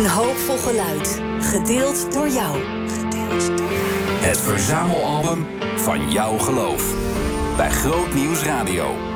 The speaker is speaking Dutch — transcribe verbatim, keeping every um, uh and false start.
Een hoopvol geluid, gedeeld door jou. Het verzamelalbum van jouw geloof. Bij Groot Nieuws Radio.